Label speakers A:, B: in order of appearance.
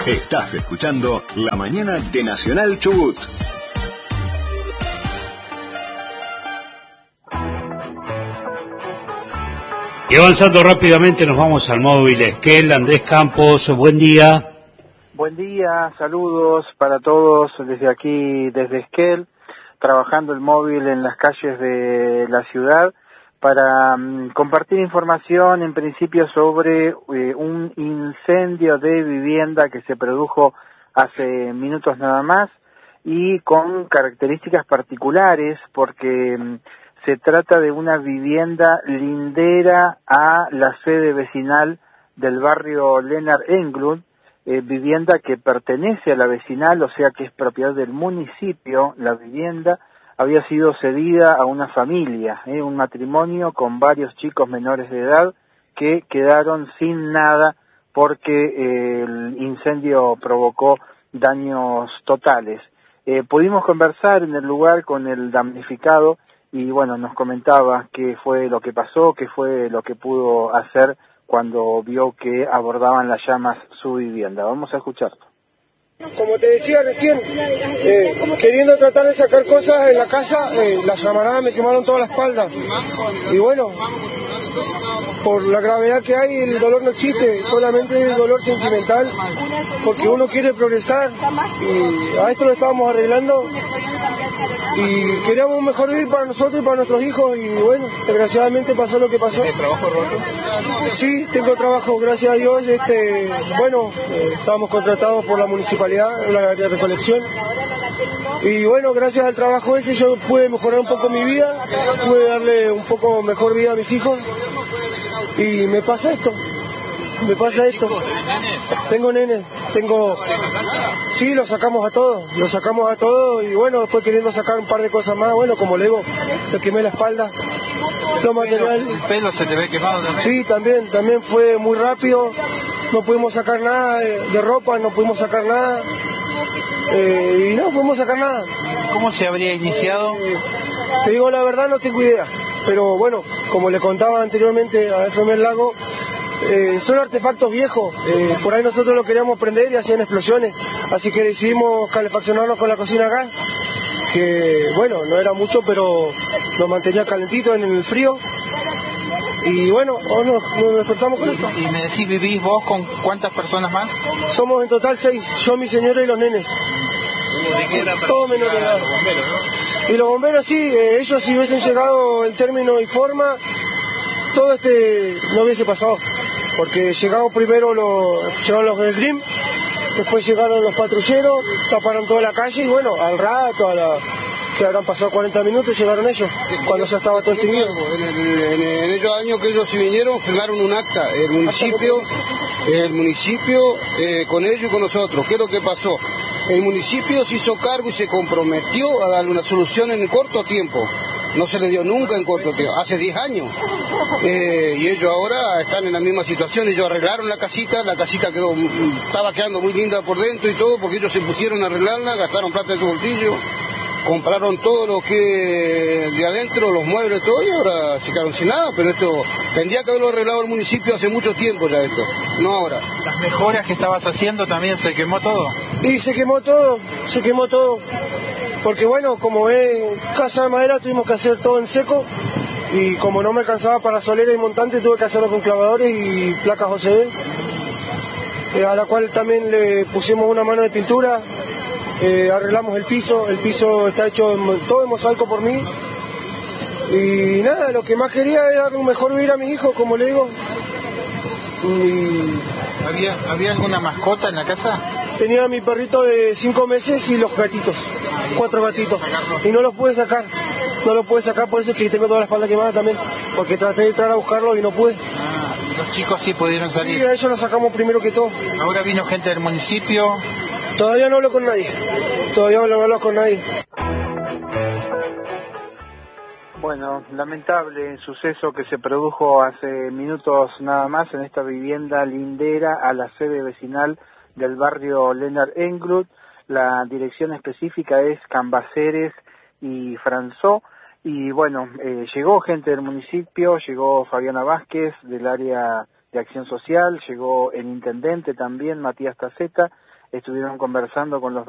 A: Estás escuchando La Mañana de Nacional Chubut.
B: Y avanzando rápidamente nos vamos al móvil Esquel. Andrés Campos, buen día.
C: Buen día, saludos para todos desde aquí, desde Esquel, trabajando el móvil en las calles de la ciudad para compartir información en principio sobre un incendio de vivienda que se produjo hace minutos nada más y con características particulares porque se trata de una vivienda lindera a la sede vecinal del barrio Lennart Englund, vivienda que pertenece a la vecinal, o sea que es propiedad del municipio. La vivienda había sido cedida a una familia, un matrimonio con varios chicos menores de edad que quedaron sin nada porque el incendio provocó daños totales. Pudimos conversar en el lugar con el damnificado y bueno, nos comentaba qué fue lo que pasó, qué fue lo que pudo hacer cuando vio que abordaban las llamas su vivienda. Vamos a escucharlo.
D: Como te decía recién, queriendo tratar de sacar cosas en la casa, las llamaradas me quemaron toda la espalda. Y bueno, por la gravedad que hay, el dolor no existe, solamente el dolor sentimental, porque uno quiere progresar y a esto lo estábamos arreglando y queríamos un mejor vivir para nosotros y para nuestros hijos y bueno, desgraciadamente pasó lo que pasó.
E: ¿Tienes trabajo, Roberto?
D: Sí, tengo trabajo, gracias a Dios. Estábamos contratados por la municipalidad en la área de recolección y bueno, gracias al trabajo ese yo pude mejorar un poco mi vida, pude darle un poco mejor vida a mis hijos y me pasa esto. Tengo nenes, sí, los sacamos a todos y bueno, después queriendo sacar un par de cosas más, bueno, como le digo, le quemé la espalda, lo material.
E: ¿El pelo se te ve quemado también?
D: Sí, también fue muy rápido, no pudimos sacar nada de ropa, no pudimos sacar nada, y no pudimos sacar nada.
E: ¿Cómo se habría iniciado?
D: Te digo la verdad, no tengo idea, pero bueno, como le contaba anteriormente a FM El Lago, son artefactos viejos, por ahí nosotros lo queríamos prender y hacían explosiones, así que decidimos calefaccionarnos con la cocina a gas, que bueno, no era mucho, pero nos mantenía calentito en el frío, y bueno, nos despertamos con esto.
E: ¿Y me decís, vivís vos con cuántas personas más?
D: Somos en total 6, yo, mi señora y los nenes. Todo menor de edad.
E: Los bomberos, ¿no?
D: Y los bomberos sí, ellos si hubiesen llegado en término y forma, todo no hubiese pasado. Porque llegaron primero llegaron los del GRIM, después llegaron los patrulleros, taparon toda la calle y bueno, al rato, que habrán pasado 40 minutos, llegaron ellos, cuando ya estaba todo extinguido.
F: En esos años que ellos se vinieron, firmaron un acta, el municipio con ellos y con nosotros. ¿Qué es lo que pasó? El municipio se hizo cargo y se comprometió a darle una solución en corto tiempo. No se le dio nunca en corto tiempo, hace 10 años. Y ellos ahora están en la misma situación. Ellos arreglaron la casita estaba quedando muy linda por dentro y todo, porque ellos se pusieron a arreglarla, gastaron plata de su bolsillo, compraron todo lo que de adentro, los muebles, todo, y ahora se quedaron sin nada. Pero esto tendría que haberlo arreglado el municipio hace mucho tiempo ya esto, no ahora.
E: ¿Las mejoras que estabas haciendo también se quemó todo?
D: Y se quemó todo. Porque bueno, como es casa de madera, tuvimos que hacer todo en seco y como no me alcanzaba para solera y montante, tuve que hacerlo con clavadores y placas OCB, a la cual también le pusimos una mano de pintura, arreglamos el piso está hecho todo en mosaico por mí y nada, lo que más quería era darle un mejor vivir a mis hijos, como le digo.
E: ¿Había alguna mascota en la casa?
D: Tenía a mi perrito de 5 meses y los gatitos, 4 gatitos, y no los pude sacar, por eso es que tengo toda la espalda quemada también, porque traté de entrar a buscarlos y no pude.
E: Los chicos sí pudieron salir.
D: Sí, a ellos los sacamos primero que todo.
E: ¿Ahora vino gente del municipio?
D: Todavía no hablo con nadie.
C: Bueno, lamentable suceso que se produjo hace minutos nada más en esta vivienda lindera a la sede vecinal del barrio Lennart Englund. La dirección específica es Cambaceres y Franzó. Y bueno, llegó gente del municipio, llegó Fabiana Vázquez del área de Acción Social, llegó el intendente también, Matías Taceta, estuvieron conversando con los